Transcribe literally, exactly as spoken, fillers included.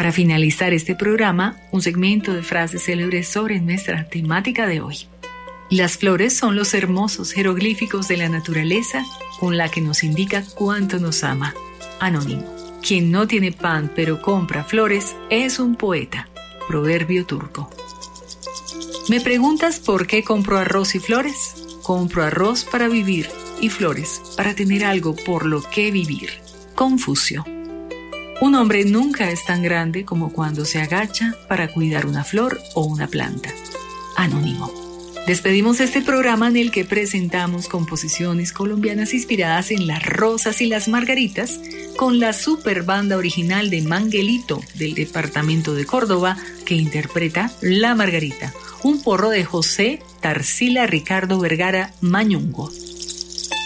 Para finalizar este programa, un segmento de frases célebres sobre nuestra temática de hoy. Las flores son los hermosos jeroglíficos de la naturaleza con la que nos indica cuánto nos ama. Anónimo. Quien no tiene pan pero compra flores es un poeta. Proverbio turco. ¿Me preguntas por qué compro arroz y flores? Compro arroz para vivir y flores para tener algo por lo que vivir. Confucio. Un hombre nunca es tan grande como cuando se agacha para cuidar una flor o una planta. Anónimo. Despedimos este programa en el que presentamos composiciones colombianas inspiradas en las rosas y las margaritas con la super banda original de Manguelito del departamento de Córdoba que interpreta La Margarita, un porro de José Tarsila Ricardo Vergara Mañungo.